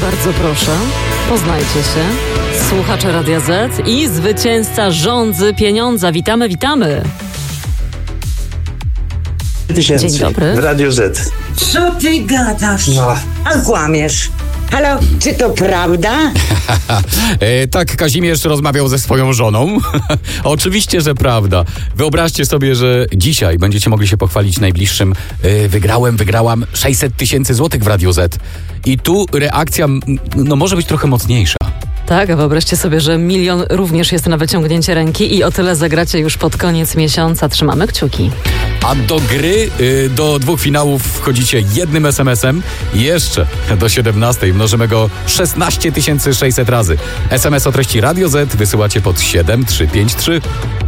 Bardzo proszę, poznajcie się. Słuchacze Radia Z i zwycięzca Żądzy Pieniądza. Witamy. Dzień dobry. W Radio Z. Co ty gadasz? No. A kłamiesz. Halo, czy to prawda? Tak, Kazimierz rozmawiał ze swoją żoną. Oczywiście, że prawda. Wyobraźcie sobie, że dzisiaj będziecie mogli się pochwalić najbliższym. Wygrałam 600 000 złotych w Radio Z. I tu reakcja może być trochę mocniejsza. Tak, a wyobraźcie sobie, że 1 000 000 również jest na wyciągnięcie ręki i o tyle zagracie już pod koniec miesiąca. Trzymamy kciuki. A do gry, do 2 finałów wchodzicie jednym SMS-em. Jeszcze do 17 mnożymy go 16 600 razy. SMS o treści Radio Z wysyłacie pod 7353.